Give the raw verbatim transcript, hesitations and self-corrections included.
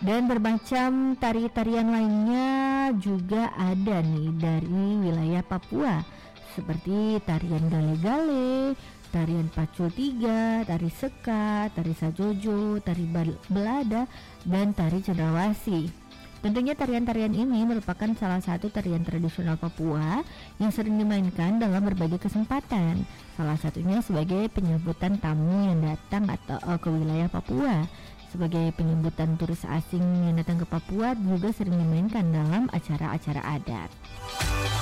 Dan bermacam tari-tarian lainnya juga ada nih dari wilayah Papua, seperti tarian gale-gale, tarian pacul tiga, tari seka, tari sajojo, tari belada, dan tari cendrawasih. Tentunya tarian-tarian ini merupakan salah satu tarian tradisional Papua yang sering dimainkan dalam berbagai kesempatan. Salah satunya sebagai penyambutan tamu yang datang atau uh, ke wilayah Papua. Sebagai penyambutan turis asing yang datang ke Papua juga sering dimainkan dalam acara-acara adat.